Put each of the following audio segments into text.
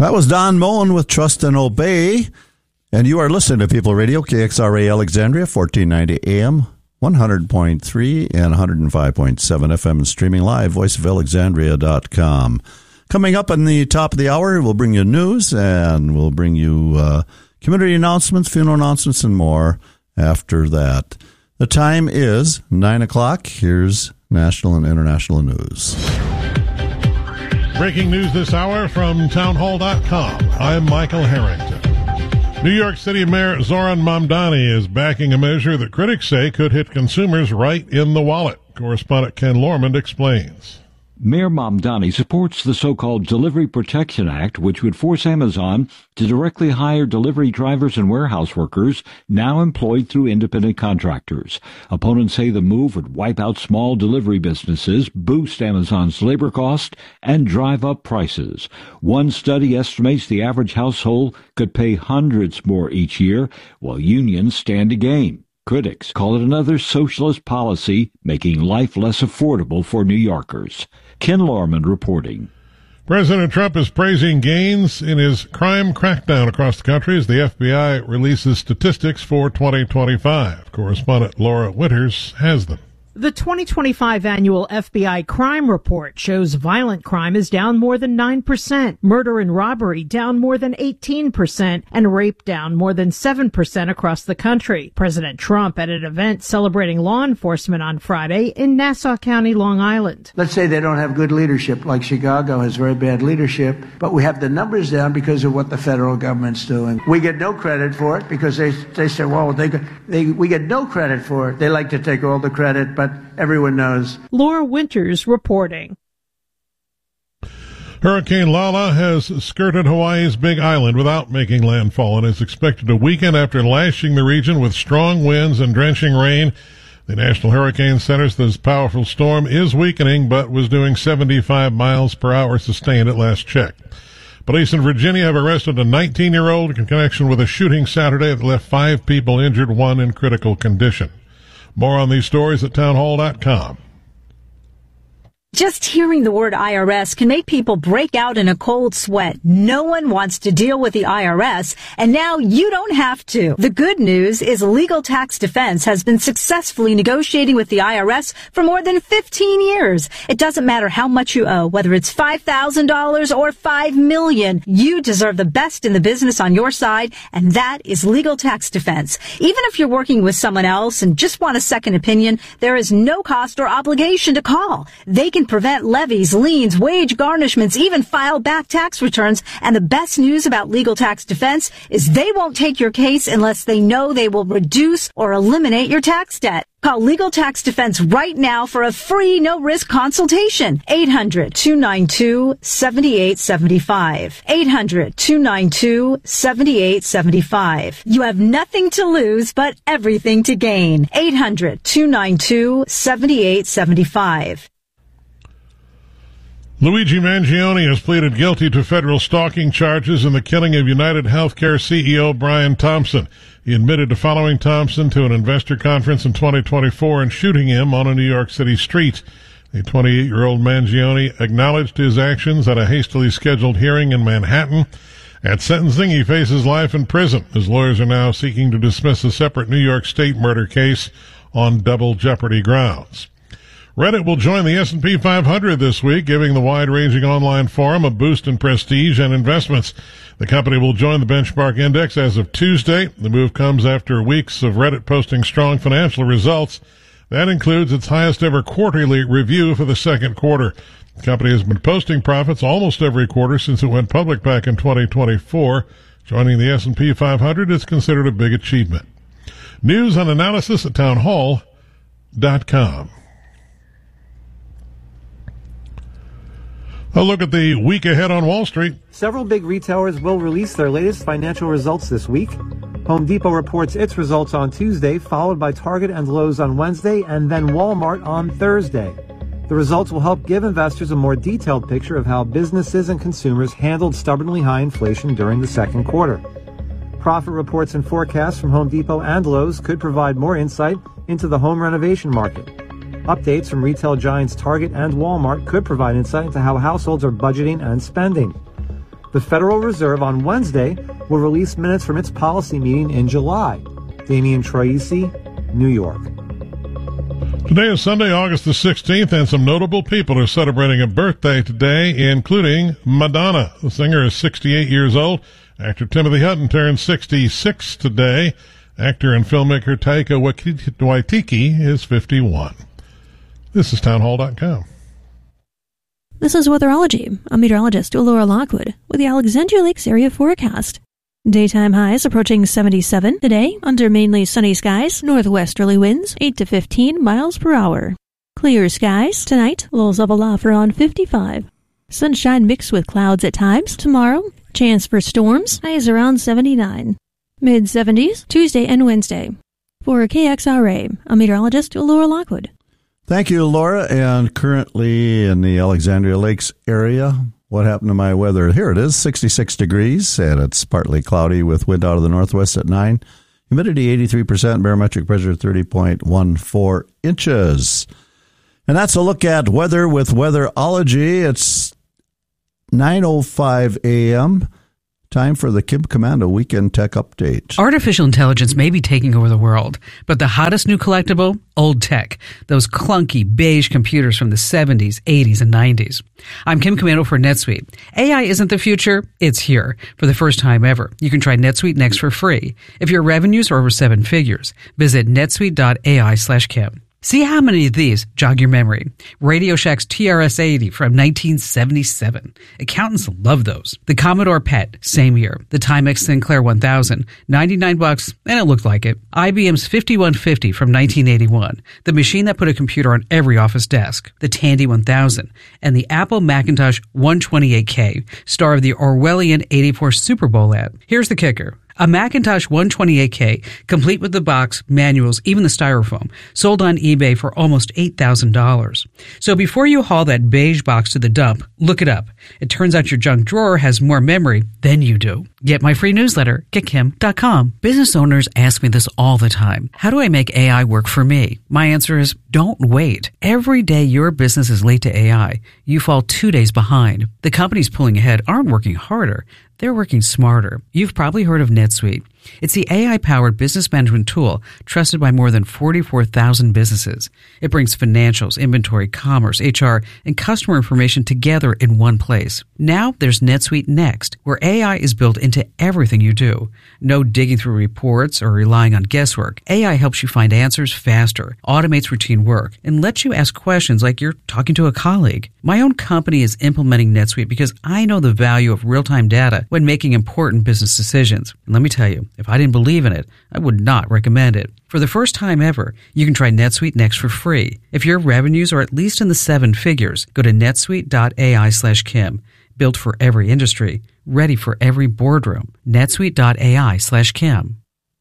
That was Don Moen with Trust and Obey. And you are listening to People Radio, KXRA Alexandria, 1490 AM, 100.3 and 105.7 FM, and streaming live, voiceofalexandria.com. Coming up in the top of the hour, we'll bring you news, and we'll bring you community announcements, funeral announcements, and more after that. The time is 9 o'clock. Here's national and international news. Breaking news this hour from townhall.com. I'm Michael Harrington. New York City Mayor Zoran Mamdani is backing a measure that critics say could hit consumers right in the wallet. Correspondent Ken Lormond explains. Mayor Mamdani supports the so-called Delivery Protection Act, which would force Amazon to directly hire delivery drivers and warehouse workers now employed through independent contractors. Opponents say the move would wipe out small delivery businesses, boost Amazon's labor cost, and drive up prices. One study estimates the average household could pay hundreds more each year, while unions stand to gain. Critics call it another socialist policy, making life less affordable for New Yorkers. Ken Lorman reporting. President Trump is praising gains in his crime crackdown across the country as the FBI releases statistics for 2025. Correspondent Laura Winters has them. The 2025 annual FBI crime report shows violent crime is down more than 9%, murder and robbery down more than 18%, and rape down more than 7% across the country. President Trump at an event celebrating law enforcement on Friday in Nassau County, Long Island. Let's say they don't have good leadership, like Chicago has very bad leadership, but we have the numbers down because of what the federal government's doing. We get no credit for it because they say, well, we get no credit for it. They like to take all the credit, but everyone knows. Laura Winters reporting. Hurricane Lala has skirted Hawaii's Big Island without making landfall and is expected to weaken after lashing the region with strong winds and drenching rain. The National Hurricane Center says this powerful storm is weakening, but was doing 75 miles per hour sustained at last check. Police in Virginia have arrested a 19-year-old in connection with a shooting Saturday that left 5 people injured, 1 in critical condition. More on these stories at townhall.com. Just hearing the word IRS can make people break out in a cold sweat. No one wants to deal with the IRS, and now you don't have to. The good news is Legal Tax Defense has been successfully negotiating with the IRS for more than 15 years. It doesn't matter how much you owe, whether it's $5,000 or $5 million. You deserve the best in the business on your side, and that is Legal Tax Defense. Even if you're working with someone else and just want a second opinion, there is no cost or obligation to call. They can prevent levies, liens, wage garnishments, even file back tax returns. And the best news about Legal Tax Defense is they won't take your case unless they know they will reduce or eliminate your tax debt. Call Legal Tax Defense right now for a free, no-risk consultation. 800-292-7875. 800-292-7875. You have nothing to lose, but everything to gain. 800-292-7875. Luigi Mangione has pleaded guilty to federal stalking charges in the killing of United Healthcare CEO Brian Thompson. He admitted to following Thompson to an investor conference in 2024 and shooting him on a New York City street. The 28-year-old Mangione acknowledged his actions at a hastily scheduled hearing in Manhattan. At sentencing, he faces life in prison. His lawyers are now seeking to dismiss a separate New York State murder case on double jeopardy grounds. Reddit will join the S&P 500 this week, giving the wide-ranging online forum a boost in prestige and investments. The company will join the benchmark index as of Tuesday. The move comes after weeks of Reddit posting strong financial results. That includes its highest-ever quarterly review for the second quarter. The company has been posting profits almost every quarter since it went public back in 2024. Joining the S&P 500 is considered a big achievement. News and analysis at townhall.com. A look at the week ahead on Wall Street. Several big retailers will release their latest financial results this week. Home Depot reports its results on Tuesday, followed by Target and Lowe's on Wednesday, and then Walmart on Thursday. The results will help give investors a more detailed picture of how businesses and consumers handled stubbornly high inflation during the second quarter. Profit reports and forecasts from Home Depot and Lowe's could provide more insight into the home renovation market. Updates from retail giants Target and Walmart could provide insight into how households are budgeting and spending. The Federal Reserve on Wednesday will release minutes from its policy meeting in July. Damian Troisi, New York. Today is Sunday, August the 16th, and some notable people are celebrating a birthday today, including Madonna. The singer is 68 years old. Actor Timothy Hutton turns 66 today. Actor and filmmaker Taika Waititi is 51. This is townhall.com. This is Weatherology. I'm meteorologist Laura Lockwood with the Alexandria Lakes area forecast. Daytime highs approaching 77 today under mainly sunny skies, northwesterly winds 8 to 15 miles per hour. Clear skies tonight, lows level off around 55. Sunshine mixed with clouds at times tomorrow. Chance for storms, highs around 79. Mid-70s Tuesday and Wednesday. For KXRA, I'm meteorologist Laura Lockwood. Thank you, Laura. And currently in the Alexandria Lakes area, what happened to my weather? Here it is, 66 degrees, and it's partly cloudy with wind out of the northwest at 9. Humidity 83%, barometric pressure 30.14 inches. And that's a look at weather with Weatherology. It's 9:05 a.m. Time for the Kim Komando Weekend Tech Update. Artificial intelligence may be taking over the world, but the hottest new collectible? Old tech. Those clunky, beige computers from the 70s, 80s, and 90s. I'm Kim Komando for NetSuite. AI isn't the future, it's here. For the first time ever, you can try NetSuite Next for free. If your revenues are over 7 figures, visit netsuite.ai/Kim. See how many of these jog your memory. Radio Shack's TRS-80 from 1977. Accountants love those. The Commodore PET, same year. The Timex Sinclair 1000, $99, and it looked like it. IBM's 5150 from 1981. The machine that put a computer on every office desk. The Tandy 1000. And the Apple Macintosh 128K, star of the Orwellian 84 Super Bowl ad. Here's the kicker. A Macintosh 128K, complete with the box, manuals, even the styrofoam, sold on eBay for almost $8,000. So before you haul that beige box to the dump, look it up. It turns out your junk drawer has more memory than you do. Get my free newsletter, getkim.com. Business owners ask me this all the time. How do I make AI work for me? My answer is, don't wait. Every day your business is late to AI, you fall 2 days behind. The companies pulling ahead aren't working harder. They're working smarter. You've probably heard of NetSuite. It's the AI-powered business management tool trusted by more than 44,000 businesses. It brings financials, inventory, commerce, HR, and customer information together in one place. Now there's NetSuite Next, where AI is built into everything you do. No digging through reports or relying on guesswork. AI helps you find answers faster, automates routine work, and lets you ask questions like you're talking to a colleague. My own company is implementing NetSuite because I know the value of real-time data when making important business decisions. And let me tell you, if I didn't believe in it, I would not recommend it. For the first time ever, you can try NetSuite Next for free. If your revenues are at least in the 7 figures, go to netsuite.ai/Kim. Built for every industry, ready for every boardroom. netsuite.ai/Kim.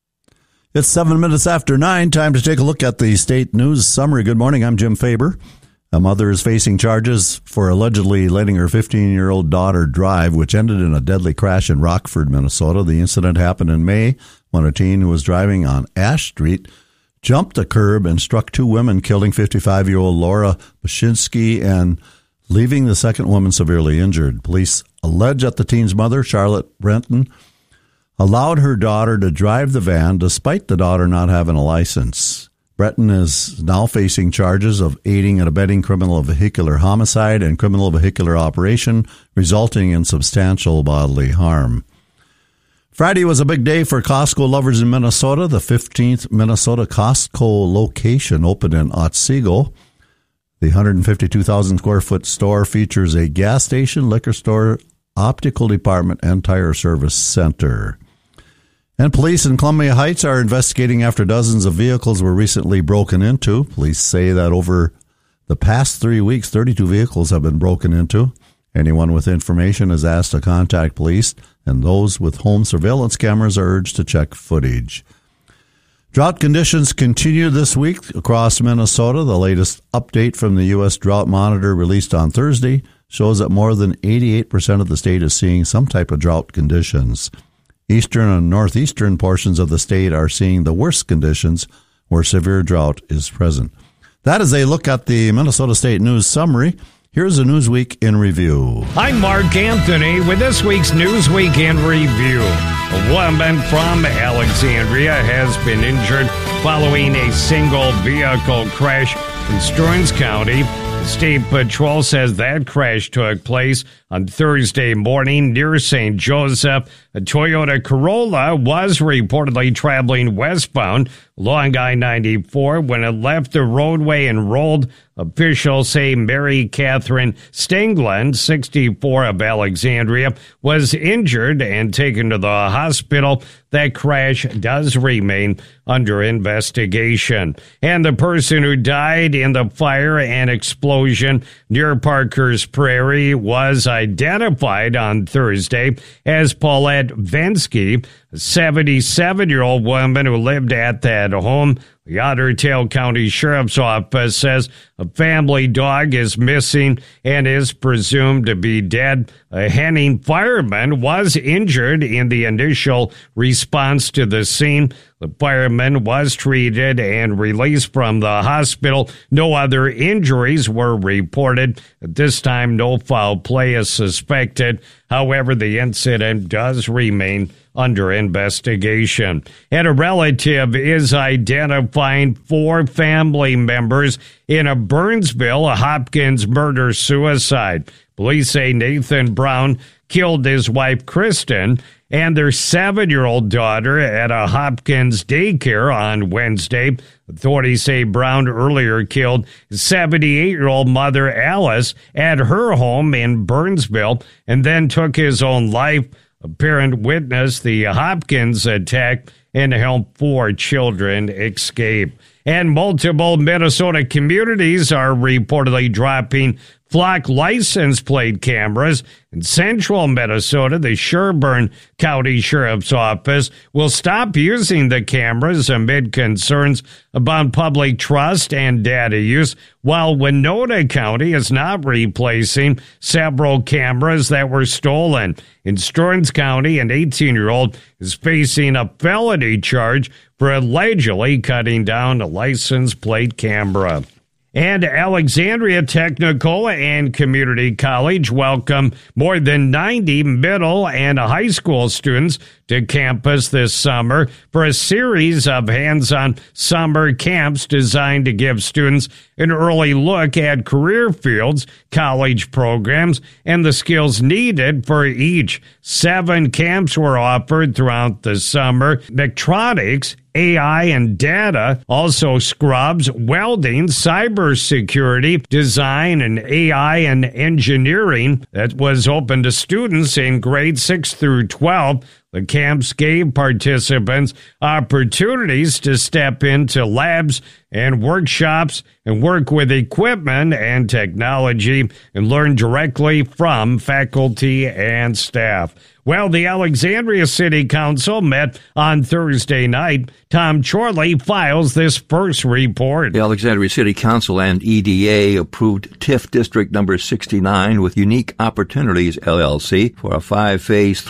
It's 7 minutes after 9. Time to take a look at the state news summary. Good morning. I'm Jim Faber. A mother is facing charges for allegedly letting her 15-year-old daughter drive, which ended in a deadly crash in Rockford, Minnesota. The incident happened in May when a teen who was driving on Ash Street jumped a curb and struck 2 women, killing 55-year-old Laura Bashinsky and leaving the second woman severely injured. Police allege that the teen's mother, Charlotte Brenton, allowed her daughter to drive the van despite the daughter not having a license. Breton is now facing charges of aiding and abetting criminal vehicular homicide and criminal vehicular operation, resulting in substantial bodily harm. Friday was a big day for Costco lovers in Minnesota. The 15th Minnesota Costco location opened in Otsego. The 152,000 square foot store features a gas station, liquor store, optical department, and tire service center. And police in Columbia Heights are investigating after dozens of vehicles were recently broken into. Police say that over the past 3 weeks, 32 vehicles have been broken into. Anyone with information is asked to contact police, and those with home surveillance cameras are urged to check footage. Drought conditions continue this week across Minnesota. The latest update from the U.S. Drought Monitor released on Thursday shows that more than 88% of the state is seeing some type of drought conditions. Eastern and northeastern portions of the state are seeing the worst conditions where severe drought is present. That is a look at the Minnesota State News Summary. Here's a Newsweek in Review. I'm Mark Anthony with this week's Newsweek in Review. A woman from Alexandria has been injured following a single vehicle crash in Stearns County. State Patrol says that crash took place on Thursday morning near St. Joseph. A Toyota Corolla was reportedly traveling westbound along I-94 when it left the roadway and rolled. Officials say Mary Catherine Stingland, 64 of Alexandria, was injured and taken to the hospital. That crash does remain under investigation. And the person who died in the fire and explosion near Parker's Prairie was identified on Thursday as Paulette Vensky, a 77-year-old woman who lived at that home. The Otter Tail County Sheriff's Office says a family dog is missing and is presumed to be dead. A Henning fireman was injured in the initial response to the scene. The fireman was treated and released from the hospital. No other injuries were reported. At this time, no foul play is suspected. However, the incident does remain under investigation. And a relative is identifying 4 family members in a Burnsville Hopkins murder-suicide. Police say Nathan Brown killed his wife, Kristen, and their 7-year-old daughter at a Hopkins daycare on Wednesday. Authorities say Brown earlier killed 78-year-old mother Alice at her home in Burnsville and then took his own life. A parent witnessed the Hopkins attack and helped 4 children escape. And multiple Minnesota communities are reportedly dropping flock license plate cameras. In central Minnesota, the Sherburne County Sheriff's Office will stop using the cameras amid concerns about public trust and data use, while Winona County is not replacing several cameras that were stolen. In Stearns County, an 18-year-old is facing a felony charge for allegedly cutting down a license plate camera. And Alexandria Technical and Community College welcome more than 90 middle and high school students to campus this summer for a series of hands-on summer camps designed to give students an early look at career fields, college programs, and the skills needed for each. 7 camps were offered throughout the summer. Mechatronics, AI and data, also scrubs, welding, cybersecurity, design, and AI and engineering that was open to students in grades 6 through 12. The camps gave participants opportunities to step into labs and workshops and work with equipment and technology and learn directly from faculty and staff. Well, the Alexandria City Council met on Thursday night. Tom Chorley files this first report. The Alexandria City Council and EDA approved TIF District Number 69 with Unique Opportunities, LLC, for a 5-phase,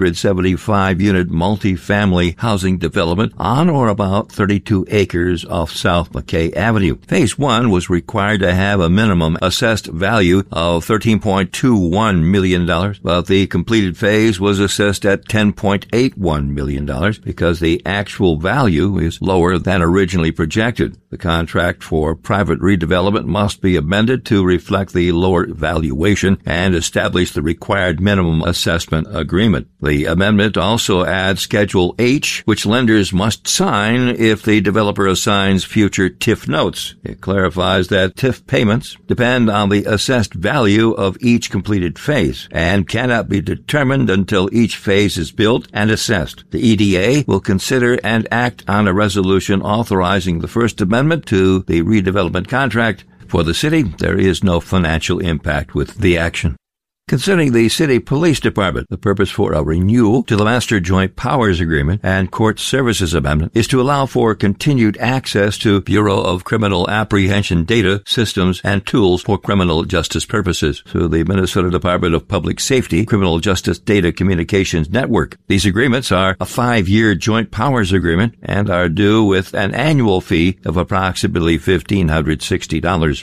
375-unit multi-family housing development on or about 32 acres off South McKay Avenue. Phase 1 was required to have a minimum assessed value of $13.21 million, but the completed phase was assessed at $10.81 million because the actual value is lower than originally projected. The contract for private redevelopment must be amended to reflect the lower valuation and establish the required minimum assessment agreement. The amendment also adds Schedule H, which lenders must sign if the developer assigns future TIF notes. It clarifies that TIF payments depend on the assessed value of each completed phase and cannot be determined until each phase is built and assessed. The EDA will consider and act on a resolution authorizing the First Amendment to the redevelopment contract. For the city, there is no financial impact with the action. Concerning the City Police Department, the purpose for a renewal to the Master Joint Powers Agreement and Court Services Amendment is to allow for continued access to Bureau of Criminal Apprehension data, systems, and tools for criminal justice purposes through the Minnesota Department of Public Safety Criminal Justice Data Communications Network. These agreements are a 5-year Joint Powers Agreement and are due with an annual fee of approximately $1,560.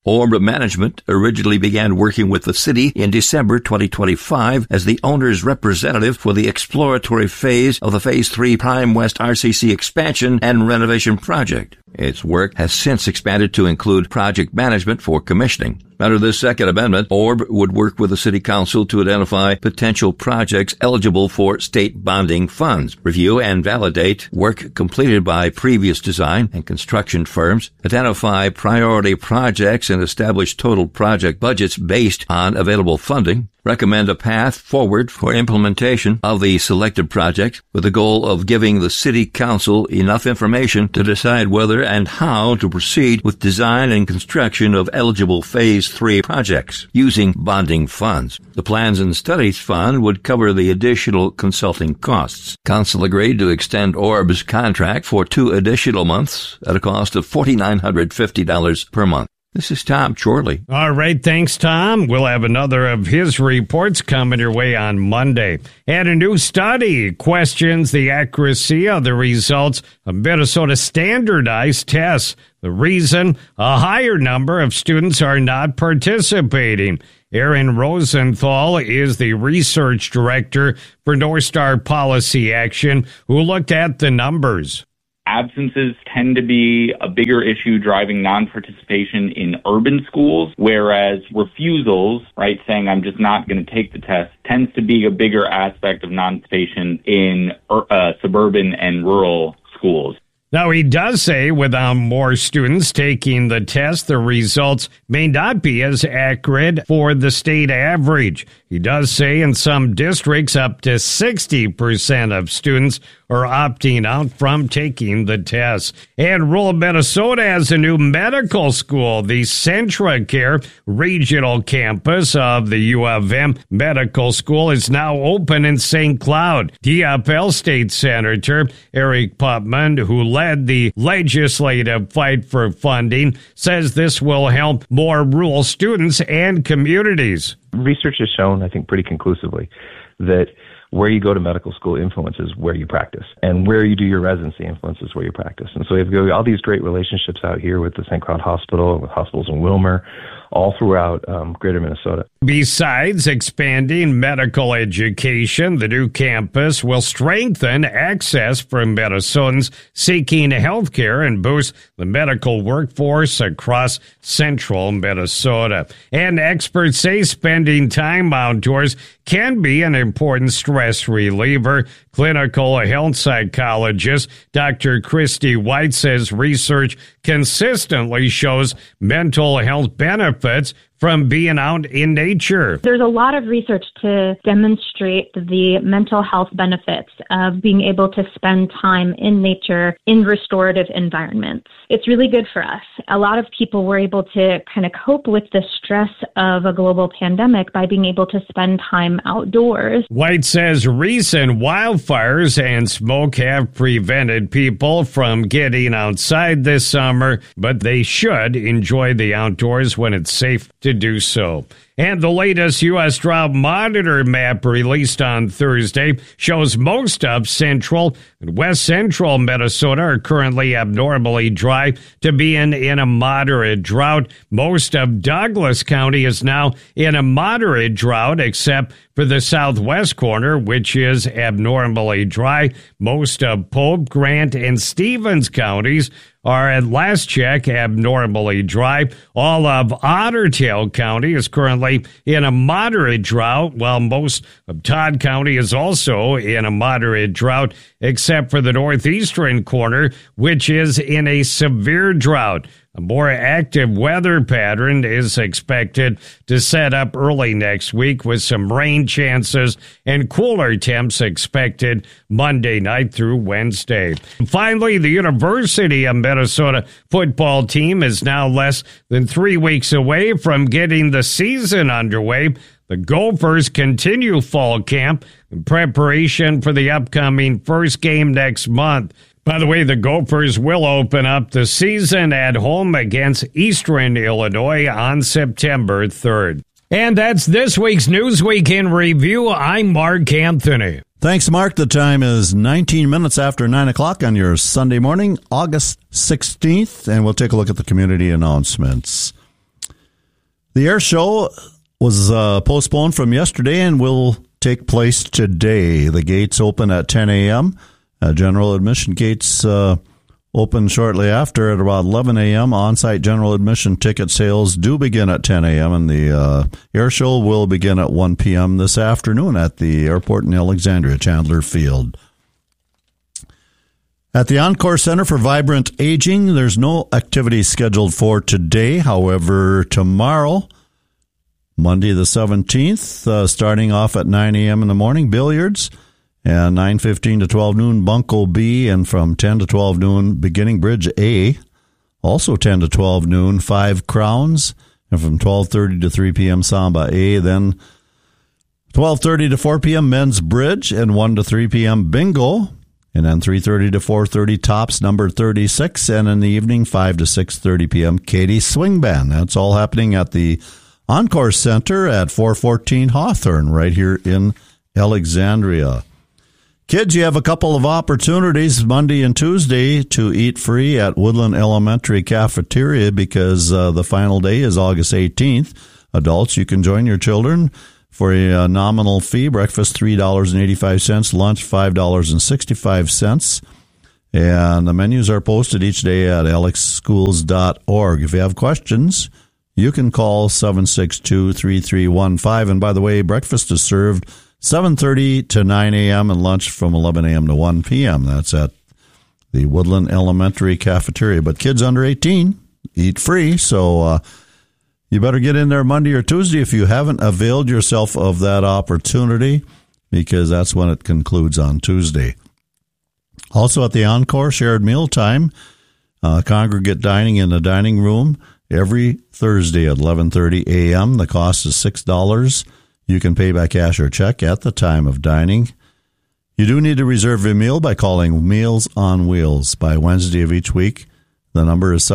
Orb Management originally began working with the city in December 2025 as the owner's representative for the exploratory phase of the Phase 3 Prime West RCC expansion and renovation project. Its work has since expanded to include project management for commissioning. Under this second amendment, Orb would work with the City Council to identify potential projects eligible for state bonding funds, review and validate work completed by previous design and construction firms, identify priority projects and establish total project budgets based on available funding, recommend a path forward for implementation of the selected project with the goal of giving the City Council enough information to decide whether and how to proceed with design and construction of eligible Phase 3 projects using bonding funds. The Plans and Studies Fund would cover the additional consulting costs. Council agreed to extend Orb's contract for 2 additional months at a cost of $4,950 per month. This is Tom Chorley. All right, thanks, Tom. We'll have another of his reports coming your way on Monday. And a new study questions the accuracy of the results of Minnesota standardized tests. The reason, a higher number of students are not participating. Aaron Rosenthal is the research director for North Star Policy Action, who looked at the numbers. Absences tend to be a bigger issue driving non-participation in urban schools, whereas refusals, right, saying I'm just not going to take the test, tends to be a bigger aspect of non-participation in suburban and rural schools. Now, he does say without more students taking the test, the results may not be as accurate for the state average. He does say in some districts up to 60% of students are opting out from taking the test. And rural Minnesota has a new medical school. The CentraCare regional campus of the U of M Medical School is now open in St. Cloud. DFL State Senator Eric Putman, who led the legislative fight for funding, says this will help more rural students and communities. Research has shown, I think, pretty conclusively that where you go to medical school influences where you practice, and where you do your residency influences where you practice. And so we've got all these great relationships out here with the St. Cloud Hospital and with hospitals in Wilmer, all throughout greater Minnesota. Besides expanding medical education, the new campus will strengthen access for Minnesotans seeking health care and boost the medical workforce across central Minnesota. And experts say spending time outdoors can be an important stress reliever. Clinical health psychologist Dr. Christy White says research consistently shows mental health benefits from being out in nature. There's a lot of research to demonstrate the mental health benefits of being able to spend time in nature in restorative environments. It's really good for us. A lot of people were able to kind of cope with the stress of a global pandemic by being able to spend time outdoors. White says recent wildfires and smoke have prevented people from getting outside this summer, but they should enjoy the outdoors when it's safe to do so. And the latest U.S. Drought Monitor map released on Thursday shows most of central and west central Minnesota are currently abnormally dry to being in a moderate drought. Most of Douglas County is now in a moderate drought, except for the southwest corner, which is abnormally dry. Most of Pope, Grant, and Stevens counties are at last check abnormally dry. All of Otter Tail County is currently in a moderate drought, while most of Todd County is also in a moderate drought, except for the northeastern corner, which is in a severe drought. A more active weather pattern is expected to set up early next week with some rain chances and cooler temps expected Monday night through Wednesday. Finally, the University of Minnesota football team is now less than 3 weeks away from getting the season underway. The Gophers continue fall camp in preparation for the upcoming first game next month. By the way, the Gophers will open up the season at home against Eastern Illinois on September 3rd. And that's this week's Newsweek in Review. I'm Mark Anthony. Thanks, Mark. The time is 19 minutes after 9 o'clock on your Sunday morning, August 16th, and we'll take a look at the community announcements. The air show was postponed from yesterday and will take place today. The gates open at 10 a.m. General admission gates open shortly after at about 11 a.m. On-site general admission ticket sales do begin at 10 a.m. and the air show will begin at 1 p.m. this afternoon at the airport in Alexandria, Chandler Field. At the Encore Center for Vibrant Aging, there's no activity scheduled for today. However, tomorrow, Monday the 17th, starting off at 9 a.m. in the morning, billiards, and 9:15 to 12 noon, Bunko B, and from 10 to 12 noon, beginning bridge A. Also 10 to 12 noon, 5 crowns, and from 12:30 to 3 p.m., Samba A. Then 12:30 to 4 p.m., men's bridge, and 1 to 3 p.m., bingo. And then 3:30 to 4:30, tops number 36. And in the evening, 5 to 6:30 p.m., Katie Swing Band. That's all happening at the Encore Center at 414 Hawthorne, right here in Alexandria. Kids, you have a couple of opportunities Monday and Tuesday to eat free at Woodland Elementary Cafeteria because the final day is August 18th. Adults, you can join your children for a nominal fee. Breakfast, $3.85. Lunch, $5.65. And the menus are posted each day at alexschools.org. If you have questions, you can call 762-3315. And by the way, breakfast is served 7:30 to 9 a.m. and lunch from 11 a.m. to 1 p.m. That's at the Woodland Elementary Cafeteria. But kids under 18 eat free, so you better get in there Monday or Tuesday if you haven't availed yourself of that opportunity, because that's when it concludes on Tuesday. Also at the Encore, shared mealtime, congregate dining in the dining room every Thursday at 11:30 a.m. The cost is $6. You can pay by cash or check at the time of dining. You do need to reserve a meal by calling Meals on Wheels by Wednesday of each week. The number is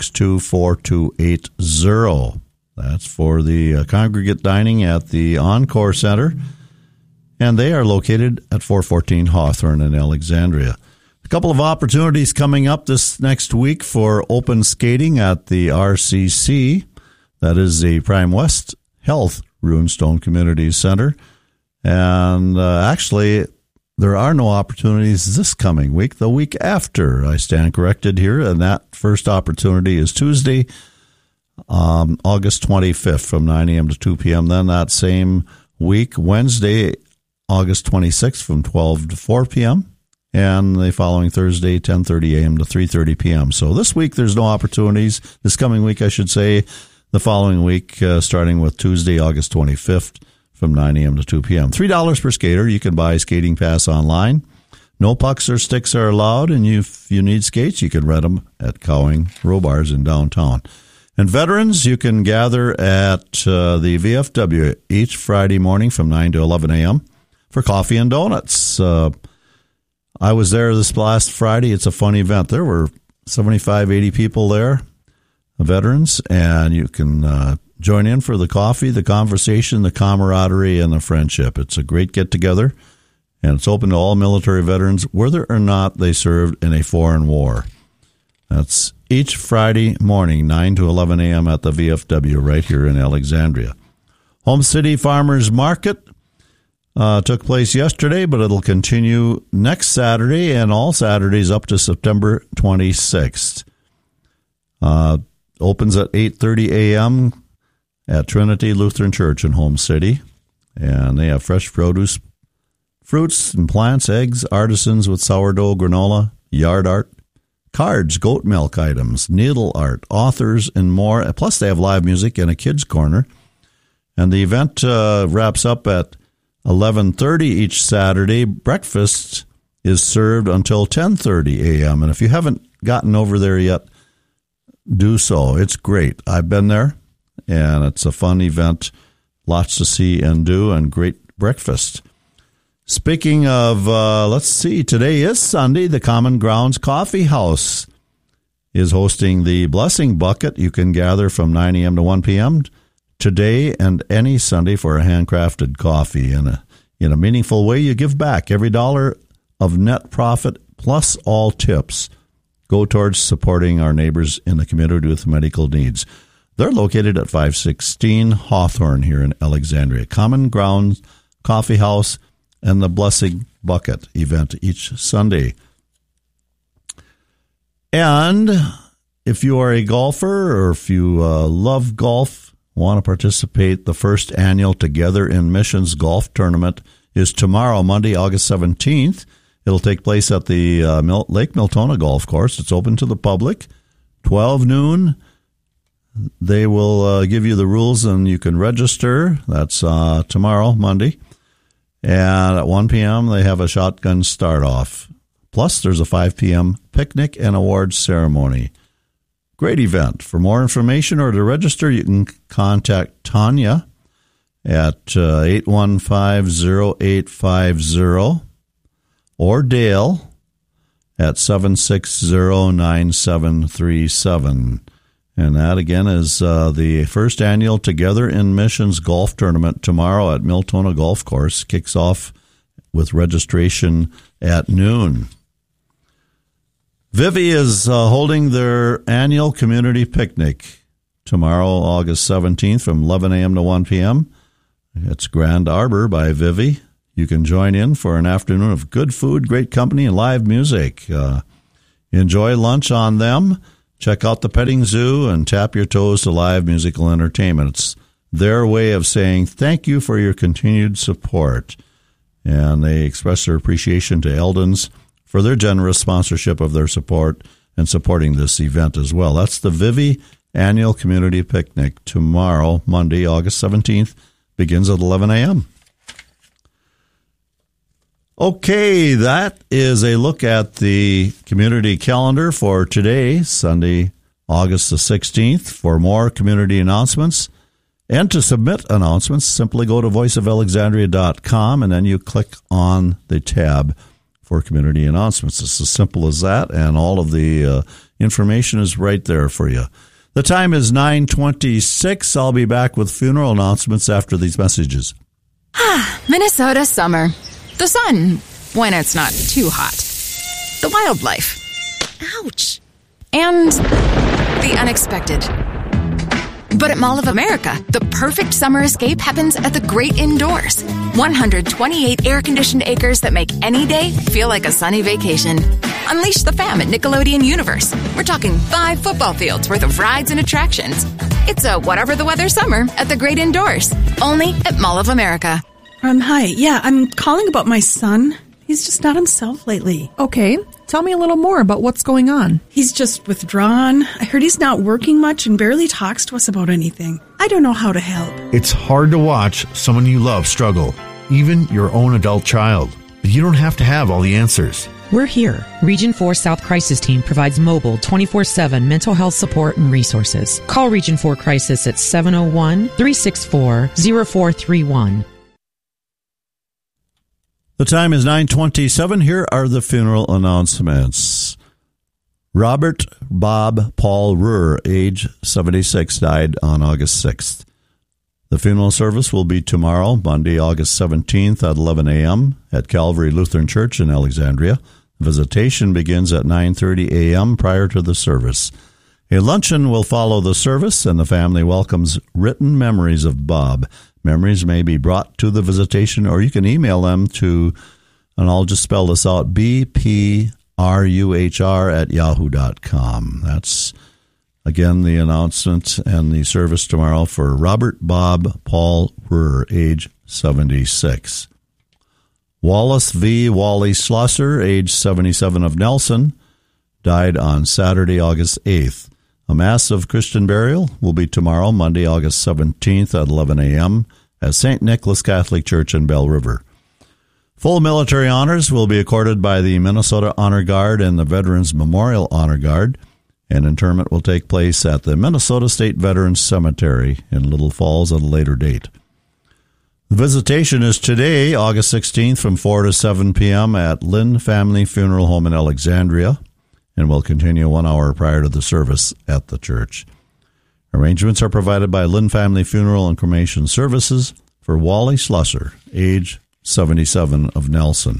762-4280. That's for the congregate dining at the Encore Center, and they are located at 414 Hawthorne in Alexandria. A couple of opportunities coming up this next week for open skating at the RCC. That is the Prime West Health Runestone Community Center. And actually, there are no opportunities this coming week. The week after, I stand corrected here, and that first opportunity is Tuesday, August 25th from 9 a.m. to 2 p.m. Then that same week, Wednesday, August 26th from 12 to 4 p.m. And the following Thursday, 10:30 a.m. to 3:30 p.m. So this week, there's no opportunities. This coming week, I should say. The following week, starting with Tuesday, August 25th, from 9 a.m. to 2 p.m. $3 per skater. You can buy a skating pass online. No pucks or sticks are allowed, and if you need skates, you can rent them at Cowing Row Bars in downtown. And veterans, you can gather at the VFW each Friday morning from 9 to 11 a.m. for coffee and donuts. I was there this last Friday. It's a fun event. There were 75, 80 people there, veterans, and you can join in for the coffee, the conversation, the camaraderie, and the friendship. It's a great get-together, and it's open to all military veterans, whether or not they served in a foreign war. That's each Friday morning, 9 to 11 a.m. at the VFW right here in Alexandria. Home City Farmers Market took place yesterday, but it'll continue next Saturday and all Saturdays up to September 26th. Opens at 8:30 a.m. at Trinity Lutheran Church in Home City. And they have fresh produce, fruits and plants, eggs, artisans with sourdough, granola, yard art, cards, goat milk items, needle art, authors, and more. Plus, they have live music and a kids' corner. And the event wraps up at 11:30 each Saturday. Breakfast is served until 10:30 a.m. And if you haven't gotten over there yet, do so. It's great. I've been there, and it's a fun event. Lots to see and do, and great breakfast. Speaking of, let's see, today is Sunday. The Common Grounds Coffee House is hosting the Blessing Bucket. You can gather from 9 a.m. to 1 p.m. today and any Sunday for a handcrafted coffee. In a meaningful way, you give back. Every dollar of net profit plus all tips go towards supporting our neighbors in the community with medical needs. They're located at 516 Hawthorne here in Alexandria. Common Ground Coffee House and the Blessing Bucket event each Sunday. And if you are a golfer or if you love golf, want to participate, the first annual Together in Missions golf tournament is tomorrow, Monday, August 17th. It'll take place at the Lake Miltona Golf Course. It's open to the public, 12 noon. They will give you the rules and you can register. That's tomorrow, Monday. And at 1 p.m., they have a shotgun start-off. Plus, there's a 5 p.m. picnic and awards ceremony. Great event. For more information or to register, you can contact Tanya at 815-0850 or Dale at 760-9737. And that, again, is the first annual Together in Missions golf tournament tomorrow at Miltona Golf Course. Kicks off with registration at noon. Vivi is holding their annual community picnic tomorrow, August 17th from 11 a.m. to 1 p.m. It's Grand Arbor by Vivi. You can join in for an afternoon of good food, great company, and live music. Enjoy lunch on them. Check out the petting zoo and tap your toes to live musical entertainment. It's their way of saying thank you for your continued support. And they express their appreciation to Eldon's for their generous sponsorship of their support and supporting this event as well. That's the Vivi Annual Community Picnic tomorrow, Monday, August 17th, begins at 11 a.m. Okay, that is a look at the community calendar for today, Sunday, August the 16th. For more community announcements and to submit announcements, simply go to voiceofalexandria.com and then you click on the tab for community announcements. It's as simple as that, and all of the information is right there for you. The time is 9:26. I'll be back with funeral announcements after these messages. Minnesota summer. The sun, when it's not too hot. The wildlife. Ouch. And the unexpected. But at Mall of America, the perfect summer escape happens at the Great Indoors. 128 air-conditioned acres that make any day feel like a sunny vacation. Unleash the fam at Nickelodeon Universe. We're talking 5 football fields worth of rides and attractions. It's a whatever the weather summer at the Great Indoors. Only at Mall of America. Hi. Yeah, I'm calling about my son. He's just not himself lately. Okay. Tell me a little more about what's going on. He's just withdrawn. I heard he's not working much and barely talks to us about anything. I don't know how to help. It's hard to watch someone you love struggle, even your own adult child. But you don't have to have all the answers. We're here. Region 4 South Crisis Team provides mobile 24/7 mental health support and resources. Call Region 4 Crisis at 701-364-0431. The time is 9:27. Here are the funeral announcements. Robert Bob Paul Ruhr, age 76, died on August 6th. The funeral service will be tomorrow, Monday, August 17th at 11 a.m. at Calvary Lutheran Church in Alexandria. Visitation begins at 9:30 a.m. prior to the service. A luncheon will follow the service, and the family welcomes written memories of Bob. Memories may be brought to the visitation, or you can email them to, and I'll just spell this out, bpruhr@yahoo.com. That's, again, the announcement and the service tomorrow for Robert Bob Paul Ruhr, age 76. Wallace V. Wally Schlosser, age 77 of Nelson, died on Saturday, August 8th. A Mass of Christian burial will be tomorrow, Monday, August 17th at 11 a.m. at St. Nicholas Catholic Church in Bell River. Full military honors will be accorded by the Minnesota Honor Guard and the Veterans Memorial Honor Guard, and interment will take place at the Minnesota State Veterans Cemetery in Little Falls at a later date. The visitation is today, August 16th, from 4 to 7 p.m. at Lynn Family Funeral Home in Alexandria, and will continue 1 hour prior to the service at the church. Arrangements are provided by Lynn Family Funeral and Cremation Services for Wally Schlosser, age 77 of Nelson.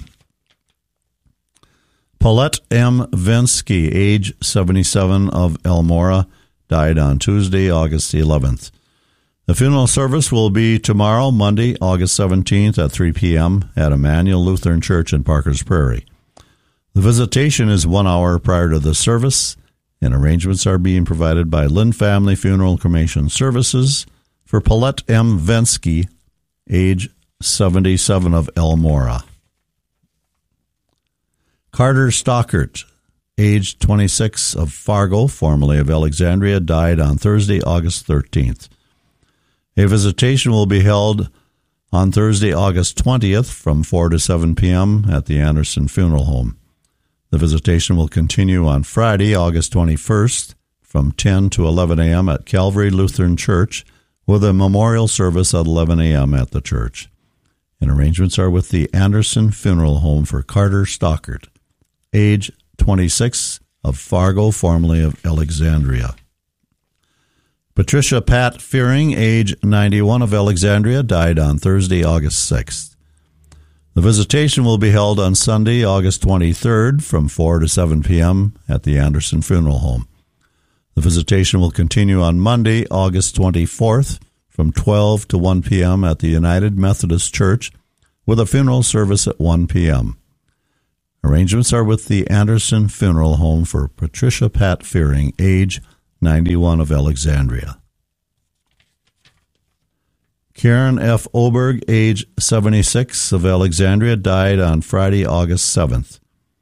Paulette M. Vinsky, age 77 of Elmora, died on Tuesday, August 11th. The funeral service will be tomorrow, Monday, August 17th at 3 p.m. at Emmanuel Lutheran Church in Parkers Prairie. The visitation is 1 hour prior to the service, and arrangements are being provided by Lynn Family Funeral Cremation Services for Paulette M. Vensky, age 77 of Elmora. Carter Stockert, age 26 of Fargo, formerly of Alexandria, died on Thursday, August 13th. A visitation will be held on Thursday, August 20th from 4 to 7 p.m. at the Anderson Funeral Home. The visitation will continue on Friday, August 21st from 10 to 11 a.m. at Calvary Lutheran Church with a memorial service at 11 a.m. at the church. And arrangements are with the Anderson Funeral Home for Carter Stockert, age 26 of Fargo, formerly of Alexandria. Patricia Pat Fearing, age 91 of Alexandria, died on Thursday, August 6th. The visitation will be held on Sunday, August 23rd from 4 to 7 p.m. at the Anderson Funeral Home. The visitation will continue on Monday, August 24th from 12 to 1 p.m. at the United Methodist Church with a funeral service at 1 p.m. Arrangements are with the Anderson Funeral Home for Patricia Pat Fearing, age 91 of Alexandria. Karen F. Oberg, age 76 of Alexandria, died on Friday, August 7th.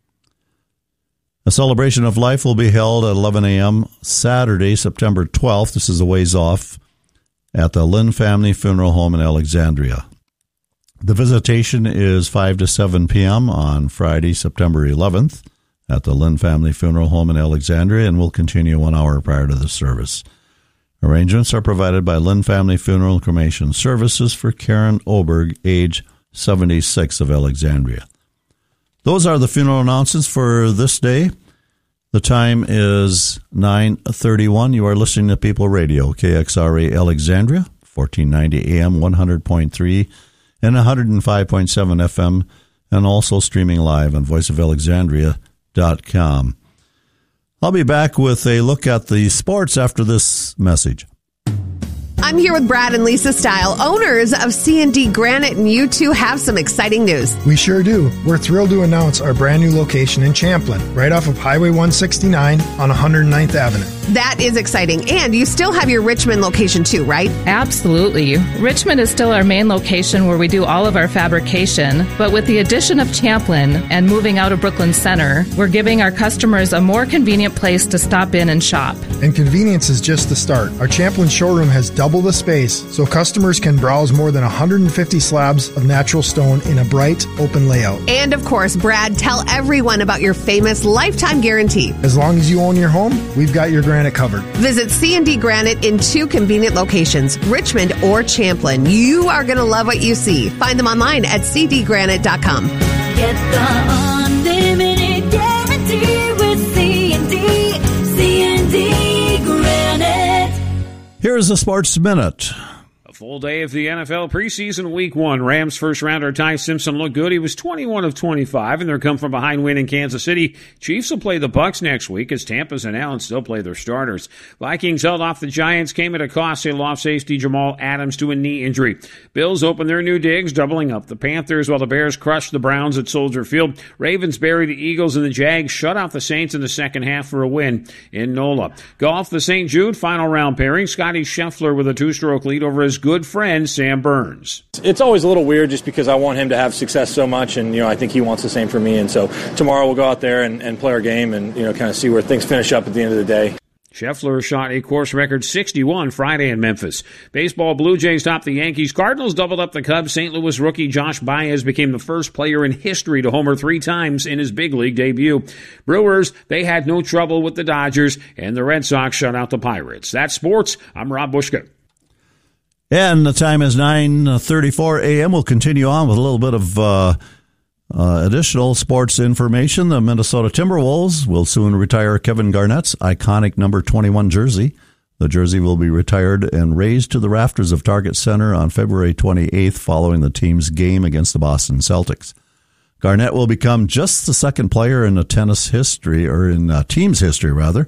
A celebration of life will be held at 11 a.m. Saturday, September 12th. This is a ways off at the Lynn Family Funeral Home in Alexandria. The visitation is 5 to 7 p.m. on Friday, September 11th at the Lynn Family Funeral Home in Alexandria and will continue 1 hour prior to the service. Arrangements are provided by Lynn Family Funeral Cremation Services for Karen Oberg, age 76 of Alexandria. Those are the funeral announcements for this day. The time is 9:31. You are listening to People Radio, KXRA Alexandria, 1490 AM, 100.3 and 105.7 FM, and also streaming live on voiceofalexandria.com. I'll be back with a look at the sports after this message. I'm here with Brad and Lisa Style, owners of C&D Granite, and you two have some exciting news. We sure do. We're thrilled to announce our brand new location in Champlin, right off of Highway 169 on 109th Avenue. That is exciting. And you still have your Richmond location too, right? Absolutely. Richmond is still our main location where we do all of our fabrication, but with the addition of Champlin and moving out of Brooklyn Center, we're giving our customers a more convenient place to stop in and shop. And convenience is just the start. Our Champlin showroom has double the space, so customers can browse more than 150 slabs of natural stone in a bright, open layout. And of course, Brad, tell everyone about your famous lifetime guarantee. As long as you own your home, we've got your granite covered. Visit C&D Granite in 2 convenient locations, Richmond or Champlin. You are going to love what you see. Find them online at cdgranite.com. Get the unlimited guarantee with C&D Granite. Here's the Sports Minute. A full day of the NFL preseason week 1. Rams first-rounder Ty Simpson looked good. He was 21 of 25 in their come-from-behind win in Kansas City. Chiefs will play the Bucs next week as Tampa's and Allen still play their starters. Vikings held off the Giants, came at a cost. They lost safety Jamal Adams to a knee injury. Bills open their new digs, doubling up the Panthers while the Bears crushed the Browns at Soldier Field. Ravens bury the Eagles and the Jags shut out the Saints in the second half for a win in NOLA. Golf, the St. Jude final round pairing. Scotty Scheffler with a 2-stroke lead over his good friend Sam Burns. It's always a little weird just because I want him to have success so much, and I think he wants the same for me. And so tomorrow we'll go out there and play our game and kind of see where things finish up at the end of the day. Scheffler shot a course record 61 Friday in Memphis. Baseball, Blue Jays topped the Yankees. Cardinals doubled up the Cubs. St. Louis rookie Josh Baez became the first player in history to homer 3 times in his big league debut. Brewers, they had no trouble with the Dodgers, and the Red Sox shut out the Pirates. That's sports. I'm Rob Bushka. And the time is 9:34 a.m. We'll continue on with a little bit of additional sports information. The Minnesota Timberwolves will soon retire Kevin Garnett's iconic number 21 jersey. The jersey will be retired and raised to the rafters of Target Center on February 28th following the team's game against the Boston Celtics. Garnett will become just the second player in the team's history,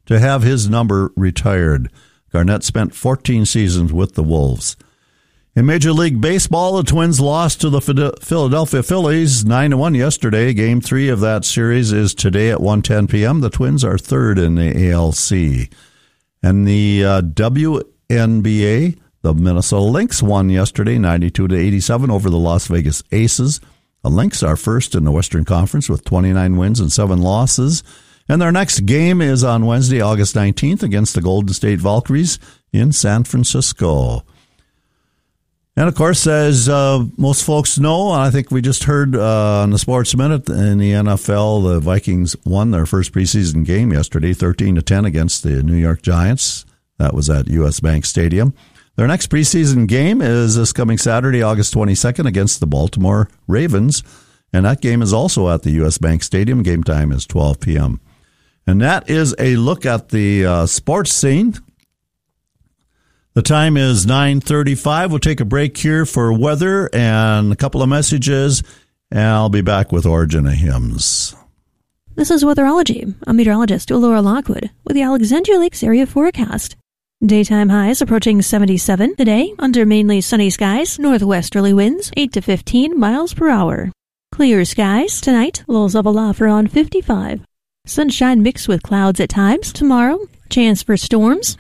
to have his number retired. Garnett spent 14 seasons with the Wolves. In Major League Baseball, the Twins lost to the Philadelphia Phillies 9-1 yesterday. Game 3 of that series is today at 1:10 p.m. The Twins are third in the ALC. And the WNBA, the Minnesota Lynx won yesterday 92-87 over the Las Vegas Aces. The Lynx are first in the Western Conference with 29 wins and 7 losses. And their next game is on Wednesday, August 19th against the Golden State Valkyries in San Francisco. And, of course, as most folks know, I think we just heard on the Sports Minute in the NFL, the Vikings won their first preseason game yesterday, 13-10 against the New York Giants. That was at U.S. Bank Stadium. Their next preseason game is this coming Saturday, August 22nd, against the Baltimore Ravens. And that game is also at the U.S. Bank Stadium. Game time is 12 p.m. And that is a look at the sports scene. The time is 9:35. We'll take a break here for weather and a couple of messages, and I'll be back with Origin of Hymns. This is Weatherology. I'm meteorologist Laura Lockwood with the Alexandria Lakes area forecast. Daytime highs approaching 77 today under mainly sunny skies, northwesterly winds 8 to 15 miles per hour. Clear skies tonight, lows of aloft around 55. Sunshine mixed with clouds at times tomorrow. Chance for storms